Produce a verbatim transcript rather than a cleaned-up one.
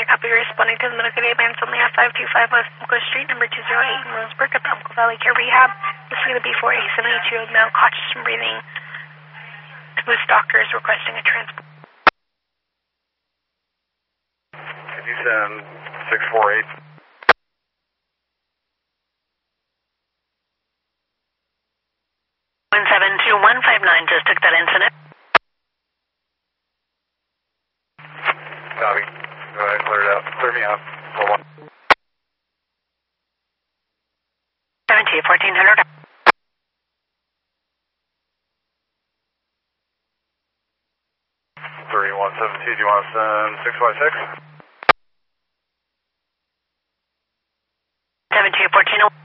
I copy responding to the medical advance only at five two five West Simcoe Street, number two oh eight in Roseburg at the Umpqua Valley Care Rehab. This is the B four A seventy-two-year-old male, conscious and breathing. With doctors requesting a transport. Could you send six four eight? one seven two one five nine just took that incident. Copy. Go ahead, clear it out. Clear me out. Hold on. seventeen fourteen hundred. three one seven two, do you want to send six five six? seventeen fourteen.